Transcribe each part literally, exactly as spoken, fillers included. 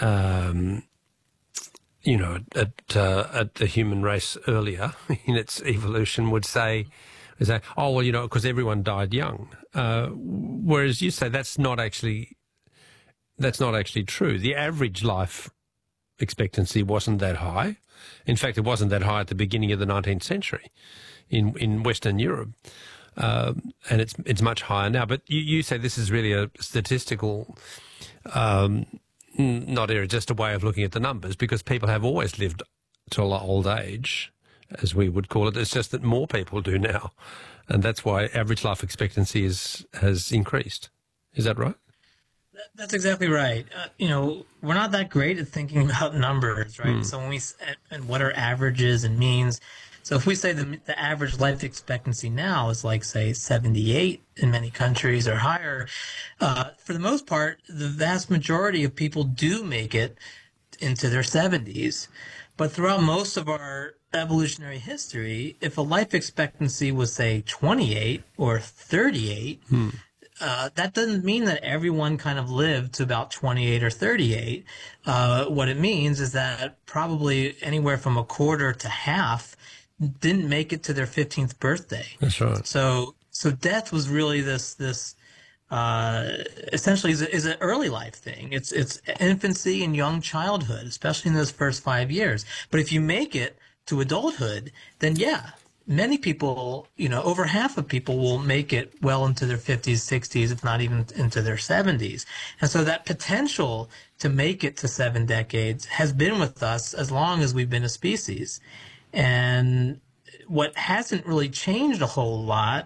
um, you know, at, uh, at the human race earlier in its evolution would say, would say oh, well, you know, because everyone died young. Uh, whereas you say that's not actually, that's not actually true. The average life expectancy wasn't that high. In fact, it wasn't that high at the beginning of the nineteenth century in, in Western Europe. Um, and it's it's much higher now. But you, you say this is really a statistical, um, not error, just a way of looking at the numbers, because people have always lived till old age, as we would call it. It's just that more people do now, and that's why average life expectancy is has increased. Is that right? That's exactly right. Uh, you know, we're not that great at thinking about numbers, right? Mm. So when we and what are averages and means. So if we say the, the average life expectancy now is like, say, seventy-eight in many countries or higher, uh, for the most part, the vast majority of people do make it into their seventies. But throughout most of our evolutionary history, if a life expectancy was, say, twenty-eight or thirty-eight, hmm. uh, that doesn't mean that everyone kind of lived to about twenty-eight or thirty-eight. Uh, what it means is that probably anywhere from a quarter to half didn't make it to their fifteenth birthday. That's right. So, so death was really this, this, uh, essentially is, a, is an early life thing. It's, it's infancy and young childhood, especially in those first five years. But if you make it to adulthood, then yeah, many people, you know, over half of people will make it well into their fifties, sixties, if not even into their seventies. And so that potential to make it to seven decades has been with us as long as we've been a species. And what hasn't really changed a whole lot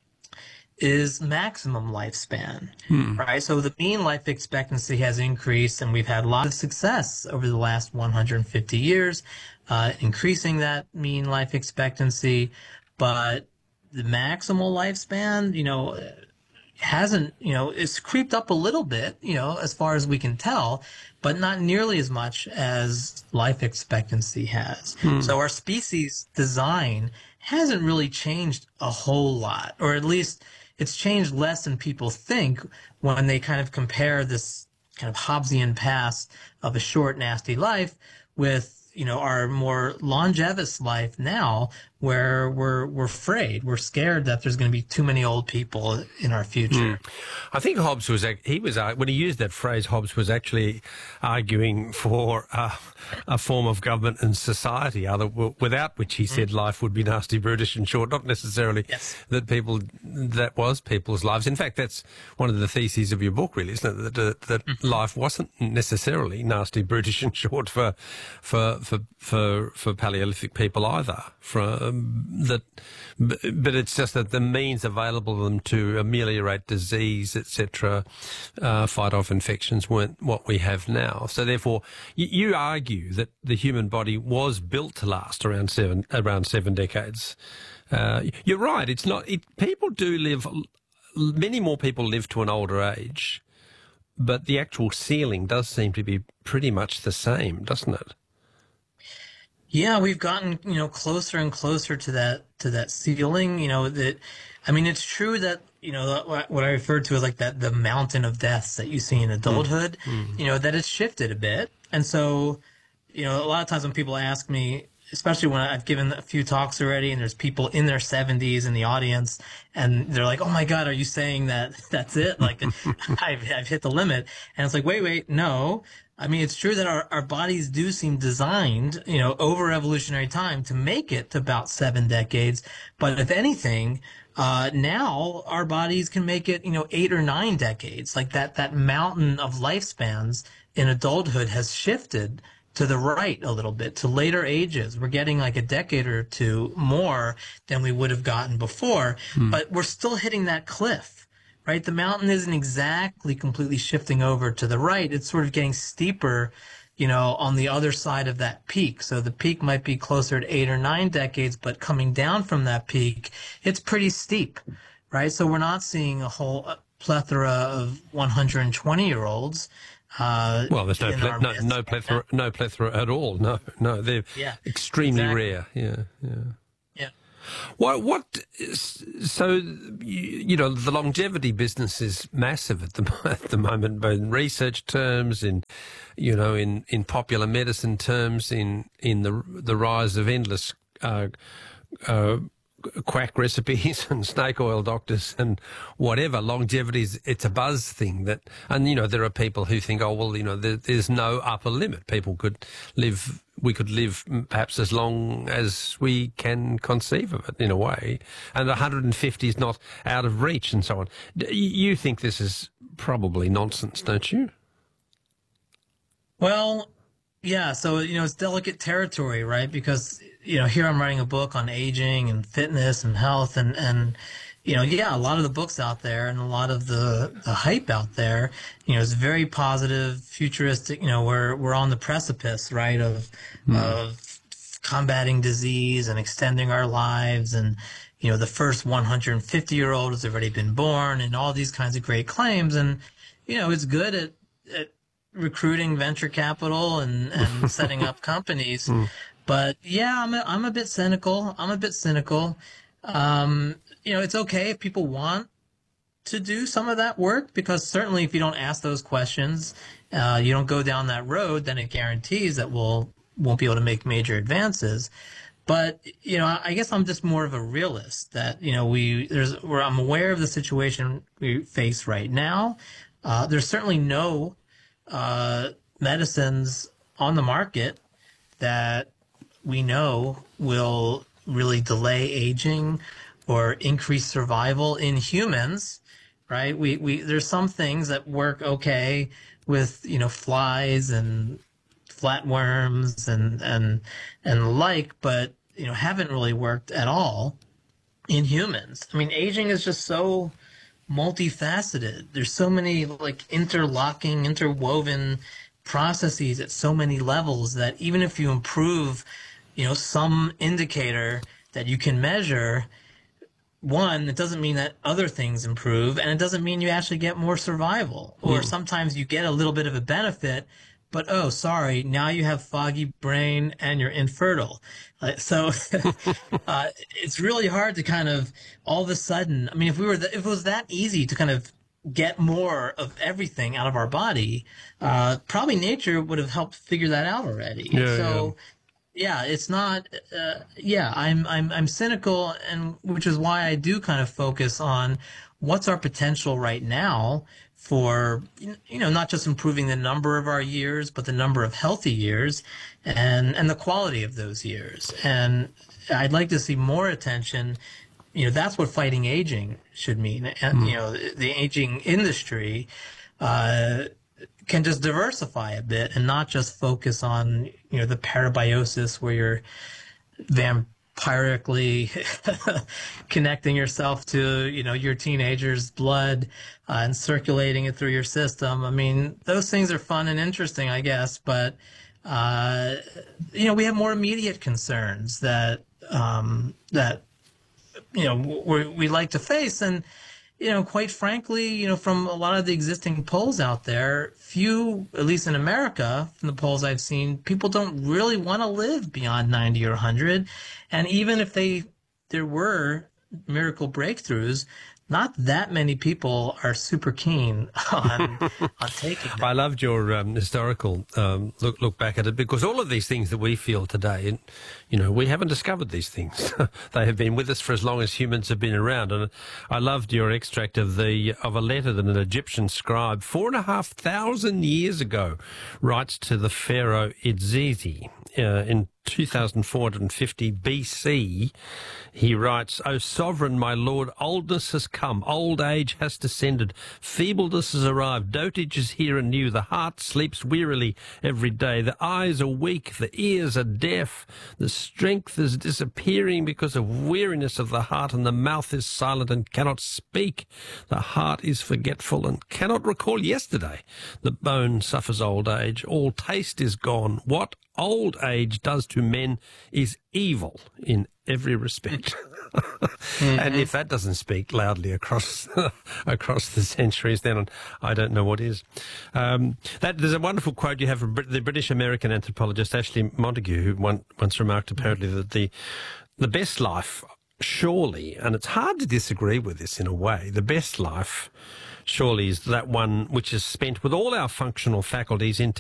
is maximum lifespan, hmm. right? So the mean life expectancy has increased, and we've had a lot of success over the last one hundred fifty years, uh, increasing that mean life expectancy. But the maximal lifespan, you know, hasn't, you know, it's creeped up a little bit, you know, as far as we can tell, but not nearly as much as life expectancy has. Hmm. So our species design hasn't really changed a whole lot, or at least it's changed less than people think when they kind of compare this kind of Hobbesian past of a short, nasty life with, you know, our more longevous life now, where we're we're afraid, we're scared that there's going to be too many old people in our future. Mm. I think Hobbes was he was when he used that phrase, Hobbes was actually arguing for uh, a form of government and society, other without which he said mm. life would be nasty, brutish, and short. Not necessarily yes. that people that was people's lives. In fact, that's one of the theses of your book, really, isn't it? That that mm-hmm. life wasn't necessarily nasty, brutish, and short for for for for, for Paleolithic people either. From that, but it's just that the means available to them to ameliorate disease, et cetera, uh, fight off infections weren't what we have now. So therefore, you, you argue that the human body was built to last around seven around seven decades. Uh, you're right. It's not. It, people do live. Many more people live to an older age, but the actual ceiling does seem to be pretty much the same, doesn't it? Yeah, we've gotten, you know, closer and closer to that to that ceiling. You know, that, I mean, it's true that, you know, what I referred to as like that the mountain of deaths that you see in adulthood, mm. you know, that it's shifted a bit. And so, you know, a lot of times when people ask me, especially when I've given a few talks already and there's people in their seventies in the audience and they're like, oh my God, are you saying that that's it? Like I've, I've hit the limit. And it's like, wait, wait, no. I mean, it's true that our, our bodies do seem designed, you know, over evolutionary time to make it to about seven decades. But if anything, uh, now our bodies can make it, you know, eight or nine decades. Like that, that mountain of lifespans in adulthood has shifted to the right a little bit, to later ages. We're getting like a decade or two more than we would have gotten before, hmm. but we're still hitting that cliff. Right, the mountain isn't exactly completely shifting over to the right. It's sort of getting steeper, you know, on the other side of that peak. So the peak might be closer to eight or nine decades, but coming down from that peak, it's pretty steep, right? So we're not seeing a whole plethora of one hundred twenty year olds. Uh, well, there's no ple- no, no plethora, no plethora at all. No, no, they're yeah, extremely exactly. rare. Yeah, yeah. Yeah. What, what, is- so, you, you know, the longevity business is massive at the, at the moment, both in research terms, in, you know, in, in popular medicine terms, in, in the, the rise of endless, uh, uh, quack recipes and snake oil doctors and whatever. Longevity is, it's a buzz thing that, and you know, there are people who think, oh, well, you know, there, there's no upper limit. People could live, we could live perhaps as long as we can conceive of it in a way. And one hundred fifty is not out of reach and so on. D- You think this is probably nonsense, don't you? Well, yeah, so you know it's delicate territory, right? Because you know here I'm writing a book on aging and fitness and health, and and you know yeah, a lot of the books out there and a lot of the, the hype out there, you know, is very positive, futuristic. You know, we're we're on the precipice, right, of of combating disease and extending our lives, and you know the first one hundred fifty year old has already been born, and all these kinds of great claims, and you know it's good at at recruiting venture capital and, and setting up companies. But yeah, I'm a, I'm a bit cynical. I'm a bit cynical. Um, you know, it's okay if people want to do some of that work, because certainly if you don't ask those questions, uh, you don't go down that road, then it guarantees that we'll won't be able to make major advances. But you know, I guess I'm just more of a realist. That you know, we there's where I'm aware of the situation we face right now. Uh, there's certainly no uh, medicines on the market that we know will really delay aging or increase survival in humans, right? We, we, there's some things that work okay with, you know, flies and flatworms and, and, and the like, but, you know, haven't really worked at all in humans. I mean, aging is just so multifaceted. There's so many like interlocking, interwoven processes at so many levels that even if you improve, you know, some indicator that you can measure, one, it doesn't mean that other things improve, and it doesn't mean you actually get more survival. Or Mm. sometimes you get a little bit of a benefit, but oh, sorry, now you have foggy brain and you're infertile. Uh, so uh, it's really hard to kind of all of a sudden. I mean, if we were, th- if it was that easy to kind of get more of everything out of our body, uh, probably nature would have helped figure that out already. Yeah, so. Yeah, it's not. Uh, yeah, I'm I'm I'm cynical, and which is why I do kind of focus on what's our potential right now for you know not just improving the number of our years, but the number of healthy years, and and the quality of those years. And I'd like to see more attention. You know, that's what fighting aging should mean. And you know, the aging industry. Uh, can just diversify a bit and not just focus on, you know, the parabiosis where you're vampirically connecting yourself to, you know, your teenager's blood uh, and circulating it through your system. I mean, those things are fun and interesting, I guess, but, uh, you know, we have more immediate concerns that, um, that, you know, we we like to face. And, you know, quite frankly, you know, from a lot of the existing polls out there, few, at least in America, from the polls I've seen, people don't really want to live beyond ninety or one hundred. And even if they, there were miracle breakthroughs, not that many people are super keen on on taking them. I loved your um, historical um, look look back at it, because all of these things that we feel today, and you know, we haven't discovered these things. They have been with us for as long as humans have been around. And I loved your extract of the of a letter that an Egyptian scribe four and a half thousand years ago writes to the pharaoh Idzizi uh, in two thousand four hundred fifty B C. He writes, "O sovereign, my lord, oldness has come, old age has descended, feebleness has arrived, dotage is here anew, the heart sleeps wearily every day, the eyes are weak, the ears are deaf, the strength is disappearing because of weariness of the heart, and the mouth is silent and cannot speak. The heart is forgetful and cannot recall yesterday. The bone suffers old age, all taste is gone. What old age does to men is evil in every respect." Mm-hmm. And if that doesn't speak loudly across across the centuries, then I don't know what is. Um, that there's a wonderful quote you have from the British American anthropologist Ashley Montagu, who one, once remarked apparently that the the best life surely, and it's hard to disagree with this in a way, the best life surely is that one which is spent with all our functional faculties intact.